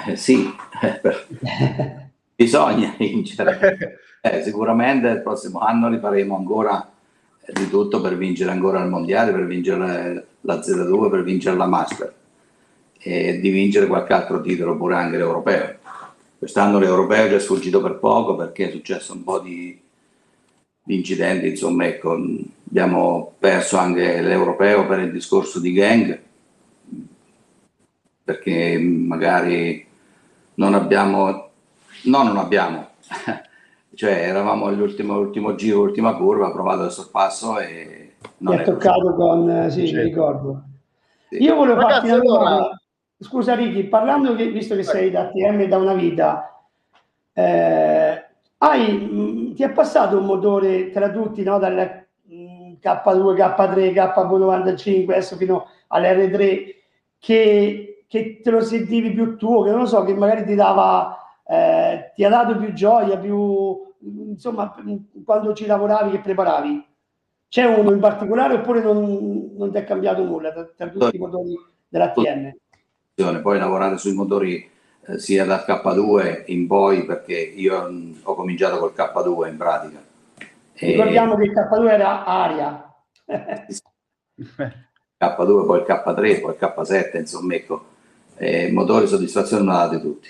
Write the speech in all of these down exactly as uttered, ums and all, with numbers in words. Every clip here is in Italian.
Eh, sì, bisogna vincere. Eh, sicuramente il prossimo anno rifaremo ancora di tutto per vincere ancora il mondiale, per vincere la Z due, per vincere la Master e di vincere qualche altro titolo, pure anche l'europeo. Quest'anno l'europeo ci è sfuggito per poco perché è successo un po' di, di incidenti, insomma, ecco, abbiamo perso anche l'europeo per il discorso di gang, perché magari non abbiamo, no, non abbiamo, cioè eravamo all'ultimo ultimo giro, ultima curva, provato il sorpasso e Mi non ha è toccato con, sì, mi così. ricordo. Sì. Io volevo farti Ragazzi, una allora, domanda. Scusa Ricky, parlando che, visto che sei da T M da una vita, eh, hai, mh, ti è passato un motore tra tutti, no? Dal mh, K due, K tre, K novantacinque, adesso fino all'R tre, che, che te lo sentivi più tuo, che non lo so, che magari ti dava, eh, ti ha dato più gioia, più, insomma, quando ci lavoravi, che preparavi? C'è uno in particolare oppure non, non ti è cambiato nulla tra, tra tutti i motori della T M? Poi lavorare sui motori eh, sia dal K due in poi, perché io mh, ho cominciato col K due in pratica. E Ricordiamo che il K due era aria. K due, poi il K tre, poi il K sette, insomma, ecco, eh, motori soddisfazione me l'ha dati tutti.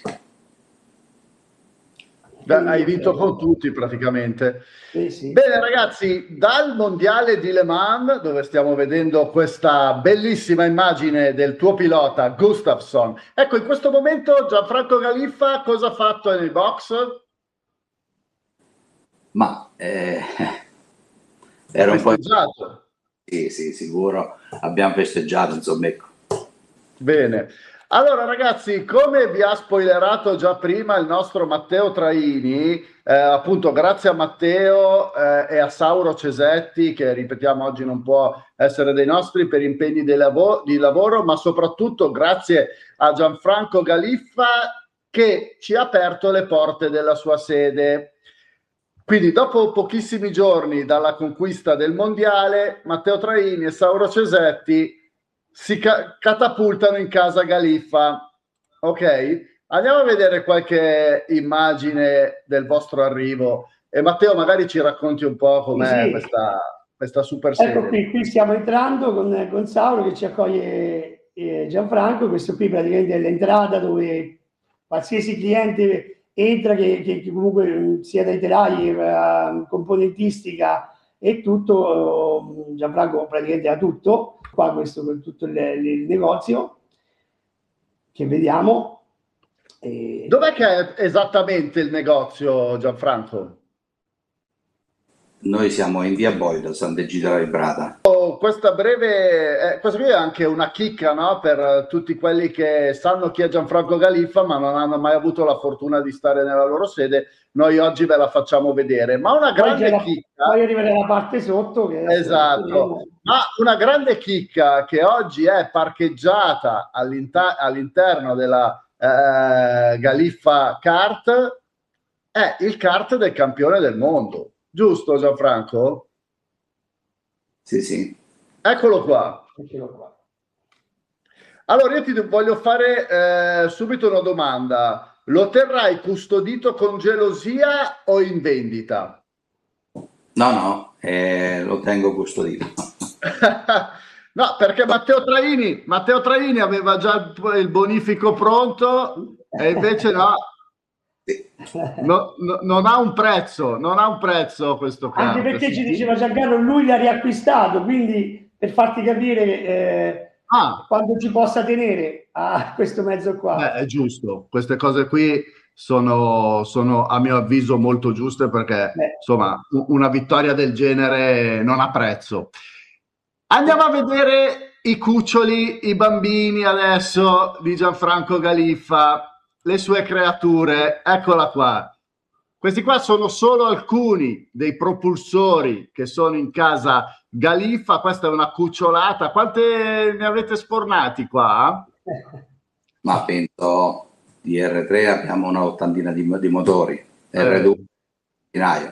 Beh, hai vinto con tutti praticamente. Sì, sì. Bene ragazzi, dal mondiale di Le Mans, dove stiamo vedendo questa bellissima immagine del tuo pilota Gustafsson, ecco, in questo momento Gianfranco Galiffa cosa ha fatto nei box? Ma eh, era un po'... Sì, sì, sicuro, abbiamo festeggiato, insomma, ecco. Bene. Allora ragazzi, come vi ha spoilerato già prima il nostro Matteo Traini, eh, appunto grazie a Matteo eh, e a Sauro Cesetti, che ripetiamo oggi non può essere dei nostri per impegni di, lav di lavoro, ma soprattutto grazie a Gianfranco Galiffa che ci ha aperto le porte della sua sede. Quindi dopo pochissimi giorni dalla conquista del mondiale, Matteo Traini e Sauro Cesetti si ca catapultano in casa Galiffa. Ok? Andiamo a vedere qualche immagine del vostro arrivo e Matteo magari ci racconti un po' com'è Sì, sì. questa, questa super sede. Ecco qui, qui stiamo entrando con, con Sauro che ci accoglie eh, Gianfranco. Questo qui praticamente è l'entrata dove qualsiasi cliente entra che, che, che comunque sia dai telai, eh, componentistica e tutto, Gianfranco praticamente ha tutto, qua questo con tutto il, il negozio che vediamo. E... Dov'è che è esattamente il negozio, Gianfranco? Noi siamo in via Boyle, Sant'Egidio Librata. Oh, questa breve, eh, questa qui è anche una chicca, no? Per tutti quelli che sanno chi è Gianfranco Galiffa ma non hanno mai avuto la fortuna di stare nella loro sede, noi oggi ve la facciamo vedere. Ma una grande poi chicca... Poi arriverà la parte sotto che esatto, ma una grande chicca che oggi è parcheggiata all'inter all'interno della eh, Galiffa Kart è il kart del campione del mondo, giusto Gianfranco? Sì, sì. Eccolo qua. Eccolo qua. Allora io ti voglio fare eh, subito una domanda. Lo terrai custodito con gelosia o in vendita? No, no, eh, lo tengo custodito. No, perché Matteo Traini, Matteo Traini aveva già il bonifico pronto e invece no. No, no, non ha un prezzo, non ha un prezzo questo kart. Anche perché ci diceva Giancarlo, lui l'ha riacquistato, quindi per farti capire eh, ah. quando ci possa tenere a questo mezzo qua. Beh, è giusto, queste cose qui sono, sono a mio avviso molto giuste perché Beh. insomma una vittoria del genere non ha prezzo. Andiamo a vedere i cuccioli, i bambini adesso di Gianfranco Galiffa, le sue creature, eccola qua. Questi qua sono solo alcuni dei propulsori che sono in casa Galiffa, questa è una cucciolata. Quante ne avete spornati qua? Ma penso di R tre abbiamo una ottantina di, di motori, R due centinaia.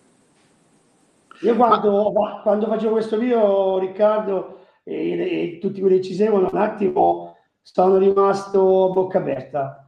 Io quando, Ma... quando facevo questo video, Riccardo e, e tutti quelli che ci seguono, un attimo sono rimasto a bocca aperta.